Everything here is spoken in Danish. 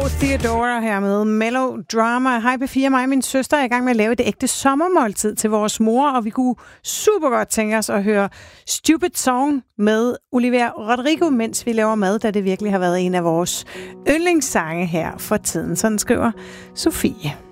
Theodora her med Melodrama. Hej P4, mig og min søster er i gang med at lave et ægte sommermåltid til vores mor, og vi kunne super godt tænke os at høre Stupid Song med Olivia Rodrigo, mens vi laver mad, da det virkelig har været en af vores yndlingssange her for tiden. Sådan skriver Sofie.